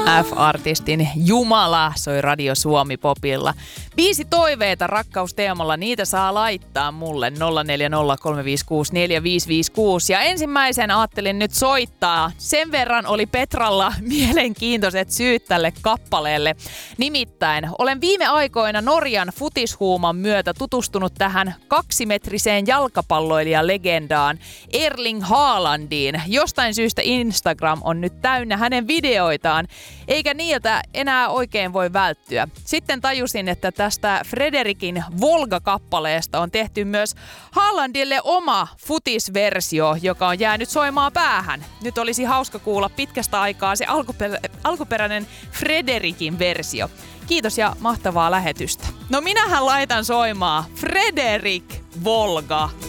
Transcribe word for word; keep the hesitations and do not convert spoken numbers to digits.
F-artistin Jumala soi Radio Suomi Popilla. Viisi toiveita rakkausteemalla, niitä saa laittaa mulle nolla neljä nolla kolme viisi kuusi neljä viisi viisi kuusi. Ja ensimmäisen ajattelin nyt soittaa. Sen verran oli Petralla mielenkiintoiset syyt tälle kappaleelle. Nimittäin olen viime aikoina Norjan futishuuman myötä tutustunut tähän kaksimetriseen jalkapalloilijalegendaan Erling Haalandiin. Jostain syystä Instagram on nyt täynnä hänen videoitaan, eikä niiltä enää oikein voi välttyä. Sitten tajusin, että tästä Frederikin Volga-kappaleesta on tehty myös Haalandille oma futisversio, joka on jäänyt soimaan päähän. Nyt olisi hauska kuulla pitkästä aikaa se alkuperä- alkuperäinen Frederikin versio. Kiitos ja mahtavaa lähetystä. No minähän laitan soimaan Frederik Volga.